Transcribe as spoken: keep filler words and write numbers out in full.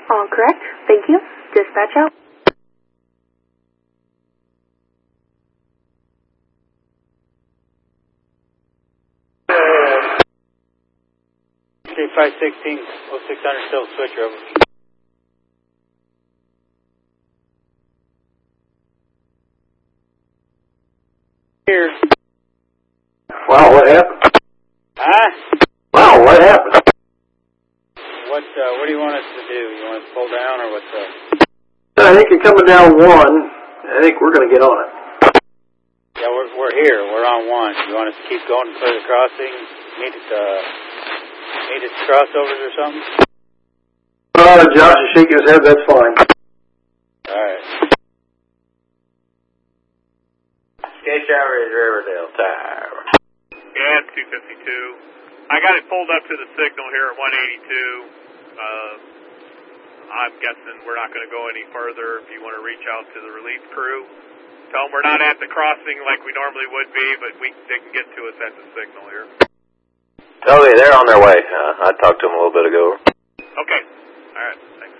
All correct. Thank you. Dispatch out. five sixteen, oh six hundred, still switch over. Here. Wow, what happened? Huh? Wow, what happened? What, uh, what do you want us to do? You want us to pull down or what's up? I think you're coming down one. I think we're going to get on it. Yeah, we're, we're here. We're on one. You want us to keep going for the crossing? Meet at, uh, meet at crossovers or something? Uh, Josh is shaking his head. That's fine. Alright. Skate Average Riverdale Tower. Yeah, two fifty-two. I got it pulled up to the signal here at one eighty-two. Uh, I'm guessing we're not going to go any further. If you want to reach out to the relief crew, tell them we're not at the crossing like we normally would be, but we they can get to us at the signal here. Okay, they're on their way. Uh, I talked to them a little bit ago. Okay. All right. Thanks.